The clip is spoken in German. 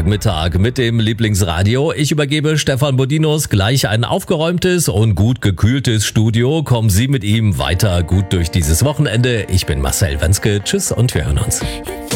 Montagmittag mit dem Lieblingsradio. Ich übergebe Stefan Bodinos gleich ein aufgeräumtes und gut gekühltes Studio. Kommen Sie mit ihm weiter gut durch dieses Wochenende. Ich bin Marcel Wenske. Tschüss und wir hören uns.